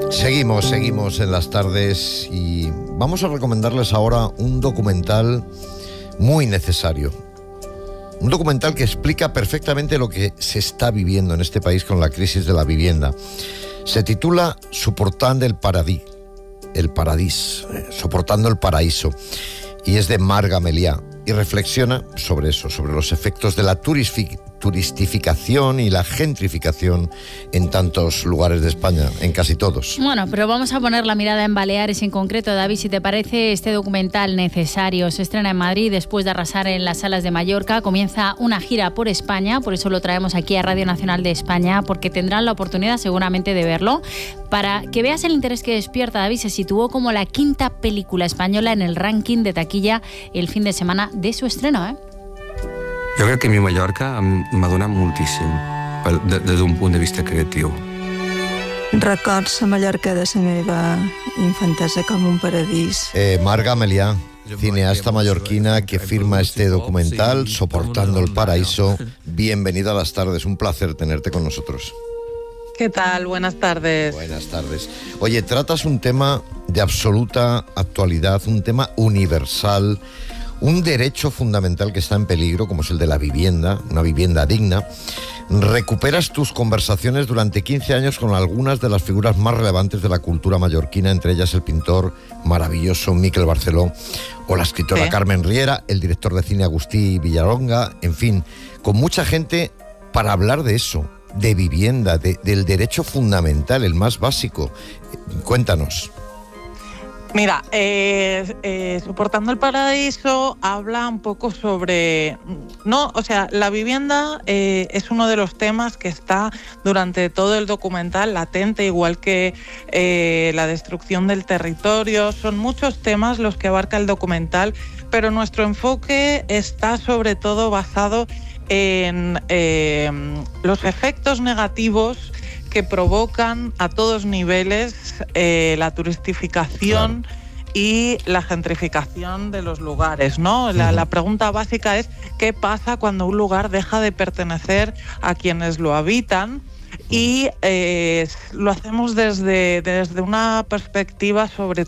Seguimos en las tardes y vamos a recomendarles ahora un documental muy necesario. Un documental que explica perfectamente lo que se está viviendo en este país con la crisis de la vivienda. Se titula Soportando el Paradís, Soportando el Paraíso, y es de Marga Meliá y reflexiona sobre eso, sobre los efectos de la turistificación y la gentrificación en tantos lugares de España, en casi todos. Bueno, pero vamos a poner la mirada en Baleares en concreto. David, si te parece este documental necesario, se estrena en Madrid después de arrasar en las salas de Mallorca, comienza una gira por España, por eso lo traemos aquí a Radio Nacional de España, porque tendrán la oportunidad seguramente de verlo. Para que veas el interés que despierta, David, se situó como la 5ª película española en el ranking de taquilla el fin de semana de su estreno, ¿eh? Jo crec que a mi Mallorca m'ha donat moltíssim, des d'un punt de vista creatiu. Records a Mallorca de la meva infantesa com un paradís. Marga Meliá, cineasta mallorquina que firma este documental, Soportando el Paraíso. Bienvenida a las tardes, un placer tenerte con nosotros. ¿Qué tal? Buenas tardes. Buenas tardes. Oye, tratas un tema de absoluta actualidad, un tema universal, un derecho fundamental que está en peligro, como es el de la vivienda, una vivienda digna. Recuperas tus conversaciones durante 15 años con algunas de las figuras más relevantes de la cultura mallorquina, entre ellas el pintor maravilloso Miquel Barceló o la escritora Carmen Riera, el director de cine Agustí Villalonga, en fin, con mucha gente para hablar de eso, de vivienda, del derecho fundamental, el más básico. Cuéntanos. Mira, Soportando el Paraíso habla un poco sobre... la vivienda es uno de los temas que está durante todo el documental latente, igual que la destrucción del territorio. Son muchos temas los que abarca el documental, pero nuestro enfoque está sobre todo basado en los efectos negativos que provocan a todos niveles la turistificación, claro, y la gentrificación de los lugares, ¿no? La pregunta básica es ¿qué pasa cuando un lugar deja de pertenecer a quienes lo habitan? Y lo hacemos desde una perspectiva sobre